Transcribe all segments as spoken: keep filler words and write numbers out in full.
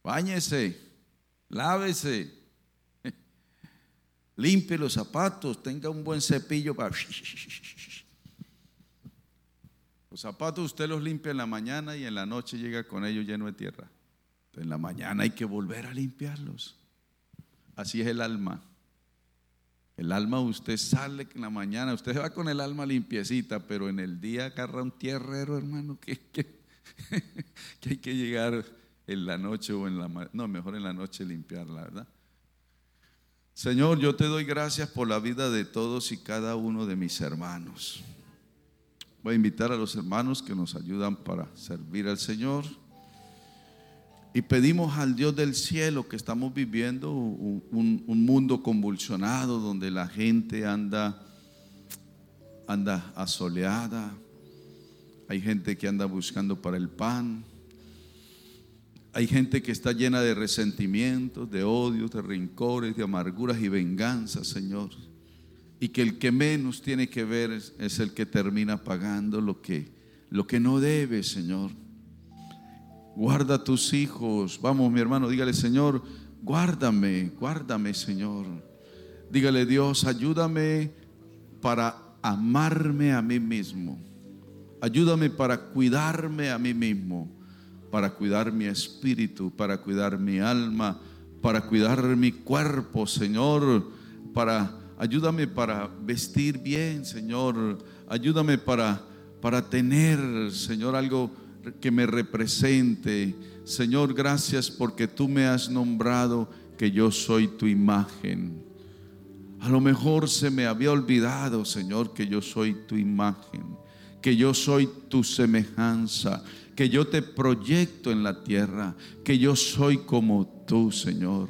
Báñese, lávese, limpie los zapatos, tenga un buen cepillo para... Los zapatos usted los limpia en la mañana y en la noche llega con ellos lleno de tierra. Entonces en la mañana hay que volver a limpiarlos. Así es el alma. El alma, usted sale en la mañana, usted va con el alma limpiecita, pero en el día agarra un tierrero, hermano, que, que, que hay que llegar en la noche o en la, no, mejor en la noche limpiarla, ¿verdad? Señor, yo te doy gracias por la vida de todos y cada uno de mis hermanos. Voy a invitar a los hermanos que nos ayudan para servir al Señor. Y pedimos al Dios del cielo, que estamos viviendo un, un, un mundo convulsionado, donde la gente anda, anda asoleada. Hay gente que anda buscando para el pan. Hay gente que está llena de resentimientos, de odios, de rencores, de amarguras y venganzas, Señor. Y que el que menos tiene que ver es, es el que termina pagando lo que, lo que no debe, Señor. Guarda a tus hijos. Vamos, mi hermano, dígale: Señor, guárdame, guárdame, Señor. Dígale: Dios, ayúdame para amarme a mí mismo. Ayúdame para cuidarme a mí mismo, para cuidar mi espíritu, para cuidar mi alma, para cuidar mi cuerpo, Señor. Para, ayúdame para vestir bien, Señor. Ayúdame para, para tener, Señor, algo que me represente. Señor, gracias porque tú me has nombrado que yo soy tu imagen. A lo mejor se me había olvidado, Señor, que yo soy tu imagen, que yo soy tu semejanza, que yo te proyecto en la tierra, que yo soy como tú, Señor.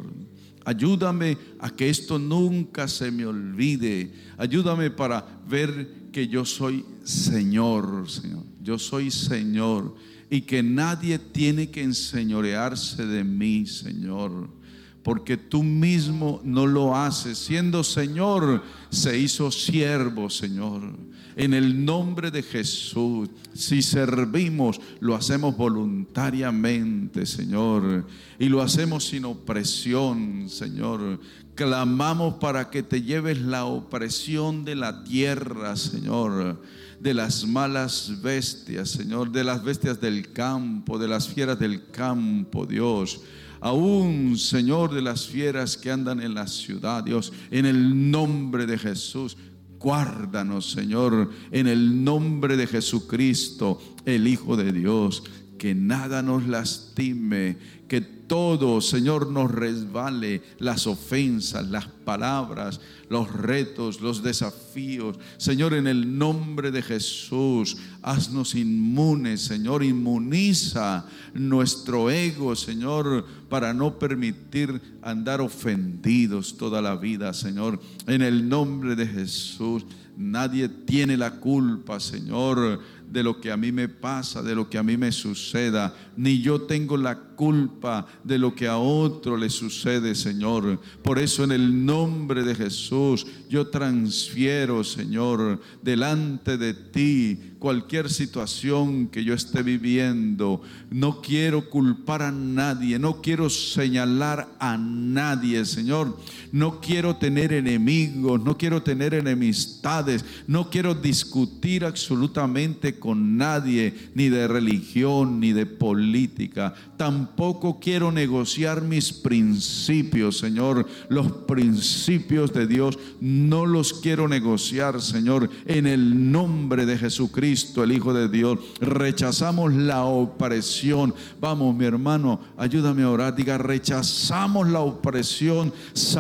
Ayúdame a que esto nunca se me olvide. Ayúdame para ver que yo soy Señor, Señor. Yo soy Señor y que nadie tiene que enseñorearse de mí, Señor, porque tú mismo no lo haces. Siendo Señor, se hizo siervo, Señor. En el nombre de Jesús, si servimos, lo hacemos voluntariamente, Señor, y lo hacemos sin opresión, Señor. Clamamos para que te lleves la opresión de la tierra, Señor, de las malas bestias, Señor, de las bestias del campo, de las fieras del campo, Dios. Aún, Señor, de las fieras que andan en la ciudad, Dios, en el nombre de Jesús. Guárdanos, Señor, en el nombre de Jesucristo, el Hijo de Dios. Que nada nos lastime, que todo, Señor, nos resbale, las ofensas, las palabras, los retos, los desafíos. Señor, en el nombre de Jesús, haznos inmunes, Señor, inmuniza nuestro ego, Señor, para no permitir andar ofendidos toda la vida, Señor. En el nombre de Jesús, nadie tiene la culpa, Señor, de lo que a mí me pasa, de lo que a mí me suceda, ni yo tengo la culpa de lo que a otro le sucede, Señor. Por eso, en el nombre de Jesús, yo transfiero, Señor, delante de ti cualquier situación que yo esté viviendo. No quiero culpar a nadie, no quiero señalar a nadie, Señor. No quiero tener enemigos, no quiero tener enemistades, no quiero discutir absolutamente con nadie, ni de religión, ni de política. Tampoco quiero negociar mis principios, Señor. Los principios de Dios no los quiero negociar, Señor. En el nombre de Jesucristo, el Hijo de Dios, rechazamos la opresión. Vamos, mi hermano, ayúdame a orar. Diga: rechazamos la opresión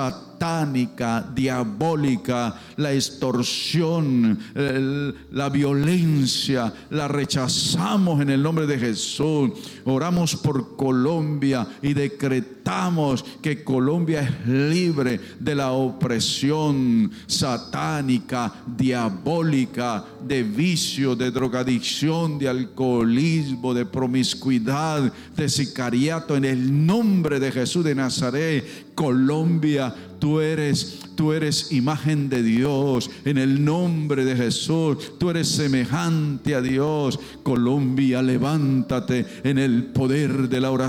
satánica, diabólica, la extorsión, el, la violencia, la rechazamos en el nombre de Jesús. Oramos por Colombia y decretamos que Colombia es libre de la opresión satánica, diabólica, de vicio, de drogadicción, de alcoholismo, de promiscuidad, de sicariato. En el nombre de Jesús de Nazaret, Colombia, tú eres, tú eres imagen de Dios. En el nombre de Jesús, tú eres semejante a Dios. Colombia, levántate en el poder de la oración.